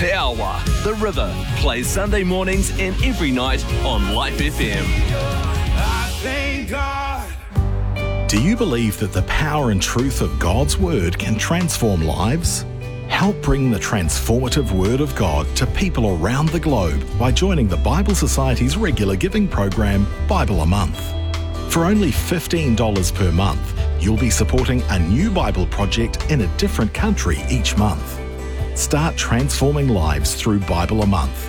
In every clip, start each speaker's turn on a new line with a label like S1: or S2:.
S1: Te Awa, The River, plays Sunday mornings and every night on Life FM.
S2: I thank God.
S3: Do you believe that the power and truth of God's Word can transform lives? Help bring the transformative Word of God to people around the globe by joining the Bible Society's regular giving program, Bible a Month. For only $15 per month, you'll be supporting a new Bible project in a different country each month. Start transforming lives through Bible a Month.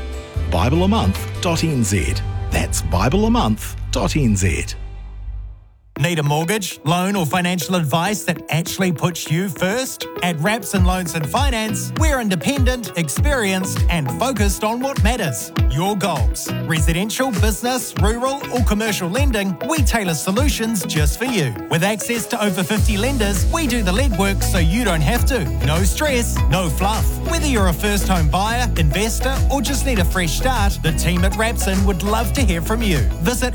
S3: BibleAmonth.nz. That's BibleAmonth.nz.
S4: Need a mortgage, loan or financial advice that actually puts you first? At Rapson Loans and Finance, we're independent, experienced and focused on what matters. Your goals. Residential, business, rural or commercial lending, we tailor solutions just for you. With access to over 50 lenders, we do the legwork so you don't have to. No stress, no fluff. Whether you're a first home buyer, investor or just need a fresh start, the team at Rapson would love to hear from you. Visit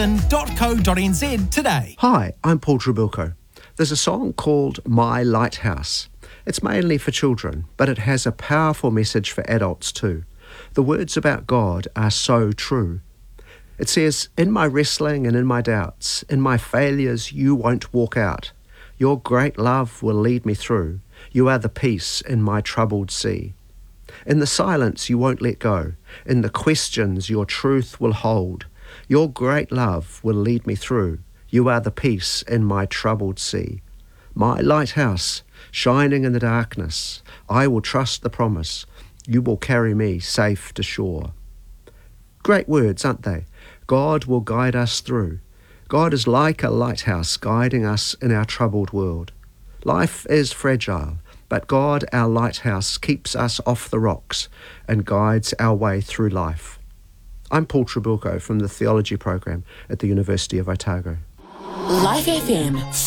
S4: rapson.co.nz today.
S5: Hi, I'm Paul Trubilco. There's a song called My Lighthouse. It's mainly for children, but it has a powerful message for adults too. The words about God are so true. It says, in my wrestling and in my doubts, in my failures you won't walk out. Your great love will lead me through. You are the peace in my troubled sea. In the silence you won't let go. In the questions your truth will hold. Your great love will lead me through. You are the peace in my troubled sea. My lighthouse, shining in the darkness, I will trust the promise. You will carry me safe to shore. Great words, aren't they? God will guide us through. God is like a lighthouse guiding us in our troubled world. Life is fragile, but God, our lighthouse, keeps us off the rocks and guides our way through life. I'm Paul Trubilco from the Theology program at the University of Otago.
S6: Life FM